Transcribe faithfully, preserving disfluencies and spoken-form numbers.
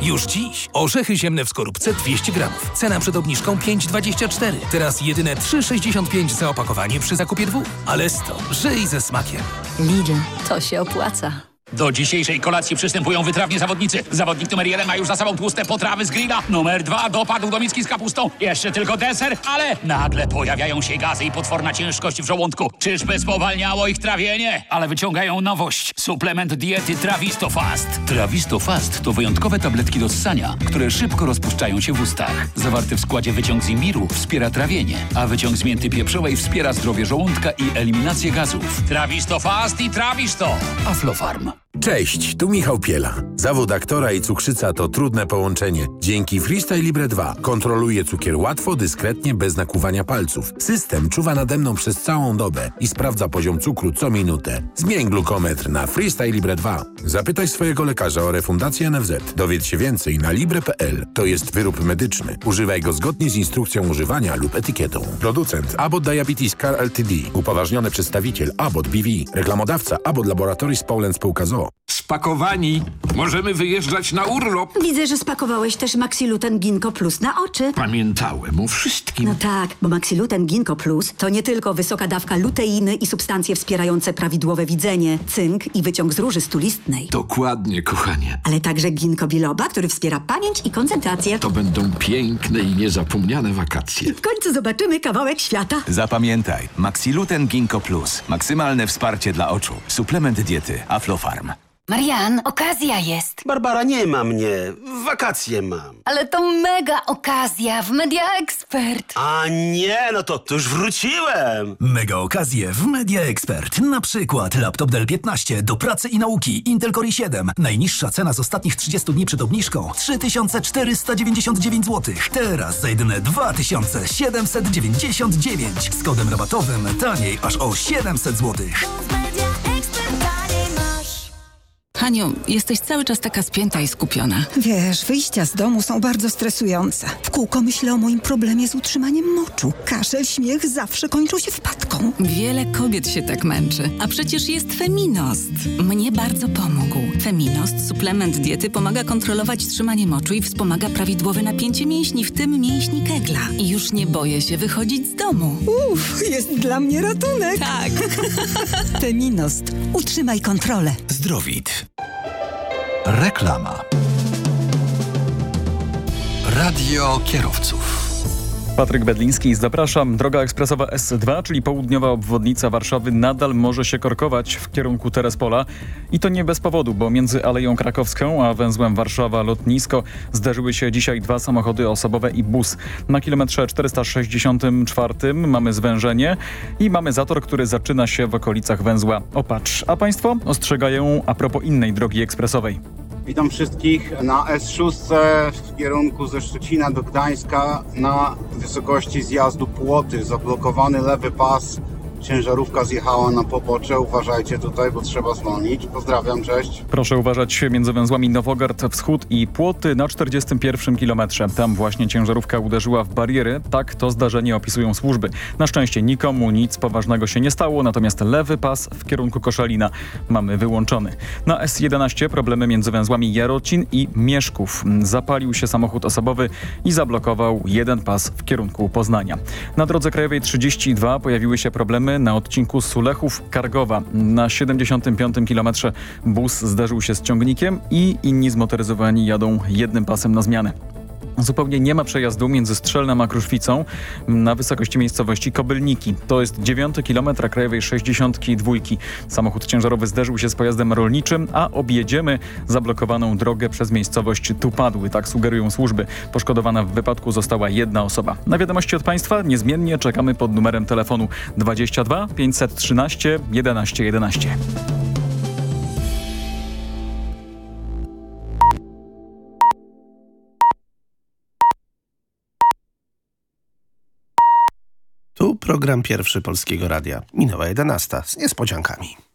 Już dziś. Orzechy ziemne w skorupce dwieście gramów. Cena przed obniżką pięć dwadzieścia cztery. Teraz jedyne trzy sześćdziesiąt pięć za opakowanie przy zakupie dwóch. Ale sto. Żyj ze smakiem. Lidl, to się opłaca. Do dzisiejszej kolacji przystępują wytrawni zawodnicy. Zawodnik numer jeden ma już za sobą tłuste potrawy z grilla. Numer dwa dopadł do miski z kapustą. Jeszcze tylko deser, ale nagle pojawiają się gazy i potworna ciężkość w żołądku. Czyżby spowalniało ich trawienie? Ale wyciągają nowość. Suplement diety Trawisto Fast. Trawisto Fast to wyjątkowe tabletki do ssania, które szybko rozpuszczają się w ustach. Zawarty w składzie wyciąg z imbiru wspiera trawienie, a wyciąg z mięty pieprzowej wspiera zdrowie żołądka i eliminację gazów. Trawisto Fast i Trawisto. Aflofarm. Cześć, tu Michał Piela. Zawód aktora i cukrzyca to trudne połączenie. Dzięki Freestyle Libre dwa kontroluję cukier łatwo, dyskretnie, bez nakłuwania palców. System czuwa nade mną przez całą dobę i sprawdza poziom cukru co minutę. Zmień glukometr na Freestyle Libre dwa. Zapytaj swojego lekarza o refundację N F Z. Dowiedz się więcej na libre kropka p l. To jest wyrób medyczny. Używaj go zgodnie z instrukcją używania lub etykietą. Producent Abbott Diabetes Care Ltd. Upoważniony przedstawiciel Abbott B V. Reklamodawca Abbott Laboratories Poland Spółka z o o. Spakowani. Możemy wyjeżdżać na urlop. Widzę, że spakowałeś też Maxiluten Ginkgo Plus na oczy. Pamiętałem o wszystkim. No tak, bo Maxiluten Ginkgo Plus to nie tylko wysoka dawka luteiny i substancje wspierające prawidłowe widzenie, cynk i wyciąg z róży stulistnej. Dokładnie, kochanie. Ale także ginkgo biloba, który wspiera pamięć i koncentrację. To będą piękne i niezapomniane wakacje. W końcu zobaczymy kawałek świata. Zapamiętaj, Maxiluten Ginkgo Plus. Maksymalne wsparcie dla oczu. Suplement diety Aflofarm. Marian, okazja jest. Barbara, nie ma mnie. Wakacje mam. Ale to mega okazja w Media Expert. A nie, no to, to już wróciłem. Mega okazje w Media Expert. Na przykład laptop Dell piętnaście do pracy i nauki Intel Core i siedem. Najniższa cena z ostatnich trzydziestu dni przed obniżką trzy tysiące czterysta dziewięćdziesiąt dziewięć złotych. Teraz za jedyne dwa tysiące siedemset dziewięćdziesiąt dziewięć. Z kodem rabatowym taniej aż o siedemset złotych. Haniu, jesteś cały czas taka spięta i skupiona. Wiesz, wyjścia z domu są bardzo stresujące. W kółko myślę o moim problemie z utrzymaniem moczu. Kaszel, śmiech zawsze kończą się wpadką. Wiele kobiet się tak męczy. A przecież jest Feminost. Mnie bardzo pomógł. Feminost, suplement diety, pomaga kontrolować trzymanie moczu i wspomaga prawidłowe napięcie mięśni, w tym mięśni kegla. I już nie boję się wychodzić z domu. Uff, jest dla mnie ratunek. Tak. Feminost. Utrzymaj kontrolę. Zdrowit. Reklama. Radio kierowców. Patryk Bedliński, zapraszam. Droga ekspresowa S dwa, czyli południowa obwodnica Warszawy, nadal może się korkować w kierunku Terespola. I to nie bez powodu, bo między Aleją Krakowską a węzłem Warszawa-Lotnisko zderzyły się dzisiaj dwa samochody osobowe i bus. Na kilometrze czterysta sześćdziesiątym czwartym mamy zwężenie i mamy zator, który zaczyna się w okolicach węzła Opacz. A państwo ostrzegają a propos innej drogi ekspresowej. Witam wszystkich na S sześć w kierunku ze Szczecina do Gdańska na wysokości zjazdu Płoty. Zablokowany lewy pas. Ciężarówka zjechała na pobocze. Uważajcie tutaj, bo trzeba zwolnić. Pozdrawiam, cześć. Proszę uważać między węzłami Nowogard Wschód i Płoty na czterdziestym pierwszym kilometrze. Tam właśnie ciężarówka uderzyła w bariery. Tak to zdarzenie opisują służby. Na szczęście nikomu nic poważnego się nie stało, natomiast lewy pas w kierunku Koszalina mamy wyłączony. Na S jedenaście problemy między węzłami Jarocin i Mieszków. Zapalił się samochód osobowy i zablokował jeden pas w kierunku Poznania. Na drodze krajowej trzydzieści dwa pojawiły się problemy na odcinku Sulechów-Kargowa. Na siedemdziesiątym piątym kilometrze bus zderzył się z ciągnikiem i inni zmotoryzowani jadą jednym pasem na zmianę. Zupełnie nie ma przejazdu między Strzelnem a Kruszwicą na wysokości miejscowości Kobylniki. To jest dziewiąty kilometr krajowej sześćdziesiątej dwa. Samochód ciężarowy zderzył się z pojazdem rolniczym, a objedziemy zablokowaną drogę przez miejscowość Tupadły. Tak sugerują służby. Poszkodowana w wypadku została jedna osoba. Na wiadomości od państwa niezmiennie czekamy pod numerem telefonu dwadzieścia dwa pięćset trzynaście jedenaście jedenaście. Tu program pierwszy Polskiego Radia. Minęła jedenasta z niespodziankami.